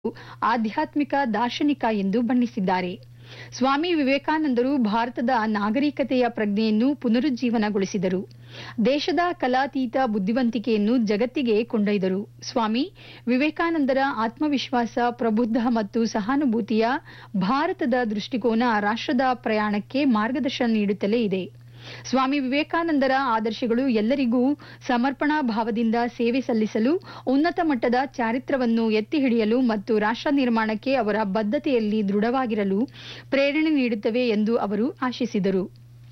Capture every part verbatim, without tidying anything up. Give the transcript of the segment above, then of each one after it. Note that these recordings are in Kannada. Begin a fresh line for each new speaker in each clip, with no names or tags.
ಆಧ್ಯಾತ್ಮಿಕ ದಾರ್ಶನಿಕ ಎಂದು ಬಣ್ಣಿಸಿದ್ದಾರೆ. ಸ್ವಾಮಿ ವಿವೇಕಾನಂದರು ಭಾರತದ ನಾಗರಿಕತೆಯ ಪ್ರಜ್ಞೆಯನ್ನು ಪುನರುಜ್ಜೀವನಗೊಳಿಸಿದರು. ದೇಶದ ಕಲಾತೀತ ಬುದ್ಧಿವಂತಿಕೆಯನ್ನು ಜಗತ್ತಿಗೆ ಕೊಂಡೊಯ್ದರು. ಸ್ವಾಮಿ ವಿವೇಕಾನಂದರ ಆತ್ಮವಿಶ್ವಾಸ, ಪ್ರಬುದ್ಧ ಮತ್ತು ಸಹಾನುಭೂತಿಯ ಭಾರತದ ದೃಷ್ಟಿಕೋನ ರಾಷ್ಟ್ರದ ಪ್ರಯಾಣಕ್ಕೆ ಮಾರ್ಗದರ್ಶನ ನೀಡುತ್ತಲೇ ಇದೆ. ಸ್ವಾಮಿ ವಿವೇಕಾನಂದರ ಆದರ್ಶಗಳು ಎಲ್ಲರಿಗೂ ಸಮರ್ಪಣಾ ಭಾವದಿಂದ ಸೇವೆ ಸಲ್ಲಿಸಲು, ಉನ್ನತ ಮಟ್ಟದ ಚಾರಿತ್ರ್ಯವನ್ನು ಎತ್ತಿ ಹಿಡಿಯಲು ಮತ್ತು ರಾಷ್ಟ್ರ ನಿರ್ಮಾಣಕ್ಕೆ ಅವರ ಬದ್ಧತೆಯಲ್ಲಿ ದೃಢವಾಗಿರಲು ಪ್ರೇರಣೆ ನೀಡುತ್ತವೆ ಎಂದು ಅವರು ಆಶಿಸಿದರು.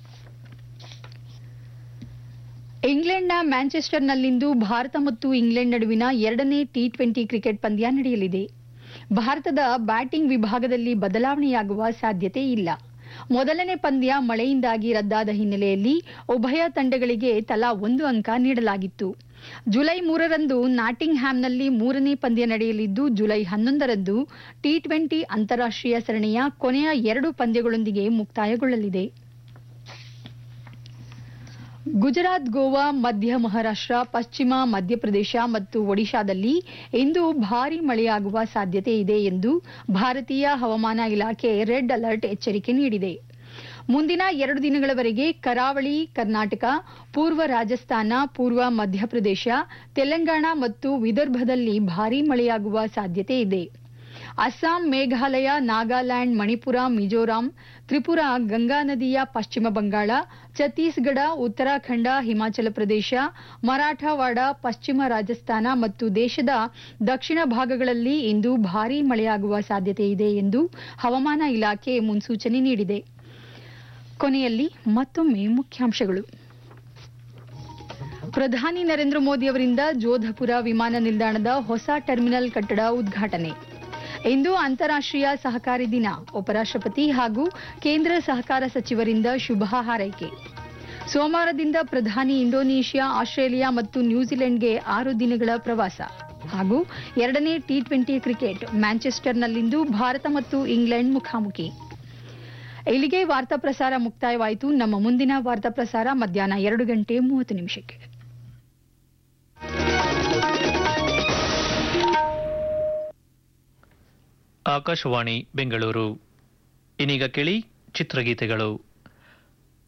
ಇಂಗ್ಲೆಂಡ್ನ ಮ್ಯಾಂಚೆಸ್ಟರ್ನಲ್ಲಿಂದು ಭಾರತ ಮತ್ತು ಇಂಗ್ಲೆಂಡ್ ನಡುವಿನ ಎರಡನೇ ಟಿ ಟ್ವೆಂಟಿ ಕ್ರಿಕೆಟ್ ಪಂದ್ಯ ನಡೆಯಲಿದೆ. ಭಾರತದ ಬ್ಯಾಟಿಂಗ್ ವಿಭಾಗದಲ್ಲಿ ಬದಲಾವಣೆಯಾಗುವ ಸಾಧ್ಯತೆ ಇಲ್ಲ. ಮೊದಲನೇ ಪಂದ್ಯ ಮಳೆಯಿಂದಾಗಿ ರದ್ದಾದ ಹಿನ್ನೆಲೆಯಲ್ಲಿ ಉಭಯ ತಂಡಗಳಿಗೆ ತಲಾ ಒಂದು ಅಂಕ ನೀಡಲಾಗಿತ್ತು. ಜುಲೈ ಮೂರರಂದು ನಾಟಿಂಗ್ ಹ್ಯಾಮ್ನಲ್ಲಿ ಮೂರನೇ ಪಂದ್ಯ ನಡೆಯಲಿದ್ದು, ಜುಲೈ ಹನ್ನೊಂದರಂದು ಟಿ ಟ್ವೆಂಟಿ ಅಂತಾರಾಷ್ಟ್ರೀಯ ಸರಣಿಯ ಕೊನೆಯ ಎರಡು ಪಂದ್ಯಗಳೊಂದಿಗೆ ಮುಕ್ತಾಯಗೊಳ್ಳಲಿದೆ. ಗುಜರಾತ್, ಗೋವಾ, ಮಧ್ಯ ಮಹಾರಾಷ್ಟ್ರ, ಪಶ್ಚಿಮ ಮಧ್ಯಪ್ರದೇಶ ಮತ್ತು ಒಡಿಶಾದಲ್ಲಿ ಇಂದು ಭಾರೀ ಮಳೆಯಾಗುವ ಸಾಧ್ಯತೆ ಇದೆ ಎಂದು ಭಾರತೀಯ ಹವಾಮಾನ ಇಲಾಖೆ ರೆಡ್ ಅಲರ್ಟ್ ಎಚ್ಚರಿಕೆ ನೀಡಿದೆ. ಮುಂದಿನ ಎರಡು ದಿನಗಳವರೆಗೆ ಕರಾವಳಿ ಕರ್ನಾಟಕ, ಪೂರ್ವ ರಾಜಸ್ಥಾನ, ಪೂರ್ವ ಮಧ್ಯಪ್ರದೇಶ, ತೆಲಂಗಾಣ ಮತ್ತು ವಿದರ್ಭದಲ್ಲಿ ಭಾರೀ ಮಳೆಯಾಗುವ ಸಾಧ್ಯತೆ ಇದೆ. ಅಸ್ಸಾಂ, ಮೇಘಾಲಯ, ನಾಗಾಲ್ಯಾಂಡ್, ಮಣಿಪುರ, ಮಿಜೋರಾಂ, ತ್ರಿಪುರಾ, ಗಂಗಾ ನದಿಯ ಪಶ್ಚಿಮ ಬಂಗಾಳ, ಛತ್ತೀಸ್ಗಢ, ಉತ್ತರಾಖಂಡ, ಹಿಮಾಚಲ ಪ್ರದೇಶ, ಮರಾಠವಾಡ, ಪಶ್ಚಿಮ ರಾಜಸ್ಥಾನ ಮತ್ತು ದೇಶದ ದಕ್ಷಿಣ ಭಾಗಗಳಲ್ಲಿ ಇಂದು ಭಾರೀ ಮಳೆಯಾಗುವ ಸಾಧ್ಯತೆ ಇದೆ ಎಂದು ಹವಾಮಾನ ಇಲಾಖೆ ಮುನ್ಸೂಚನೆ ನೀಡಿದೆ. ಕೊನೆಯಲ್ಲಿ ಮತ್ತೊಮ್ಮೆ ಮುಖ್ಯಾಂಶಗಳು. ಪ್ರಧಾನಿ ನರೇಂದ್ರ ಮೋದಿ ಅವರಿಂದ ಜೋಧಪುರ ವಿಮಾನ ನಿಲ್ದಾಣದ ಹೊಸ ಟರ್ಮಿನಲ್ ಕಟ್ಟಡ ಉದ್ಘಾಟನೆ. ಇಂದು ಅಂತಾರಾಷ್ಟ್ರೀಯ ಸಹಕಾರಿ ದಿನ. ಉಪರಾಷ್ಟ್ರಪತಿ ಹಾಗೂ ಕೇಂದ್ರ ಸಹಕಾರ ಸಚಿವರಿಂದ ಶುಭ ಹಾರೈಕೆ. ಸೋಮವಾರದಿಂದ ಪ್ರಧಾನಿ ಇಂಡೋನೇಷ್ಯಾ, ಆಸ್ಟ್ರೇಲಿಯಾ ಮತ್ತು ನ್ಯೂಜಿಲೆಂಡ್ಗೆ ಆರು ದಿನಗಳ ಪ್ರವಾಸ. ಹಾಗೂ ಎರಡನೇ ಟಿ ಟ್ವೆಂಟಿ ಕ್ರಿಕೆಟ್ ಮ್ಯಾಂಚೆಸ್ಟರ್ನಲ್ಲಿಂದು ಭಾರತ ಮತ್ತು ಇಂಗ್ಲೆಂಡ್ ಮುಖಾಮುಖಿ. ಇಲ್ಲಿಗೆ ವಾರ್ತಾ ಪ್ರಸಾರ ಮುಕ್ತಾಯವಾಯಿತು. ನಮ್ಮ ಮುಂದಿನ ವಾರ್ತಾ ಪ್ರಸಾರ ಮಧ್ಯಾಹ್ನ ಎರಡು ಗಂಟೆ ಮೂವತ್ತು ನಿಮಿಷಕ್ಕೆ.
ಆಕಾಶವಾಣಿ ಬೆಂಗಳೂರು. ಇನ್ನೀಗ ಕೇಳಿ ಚಿತ್ರಗೀತೆಗಳು.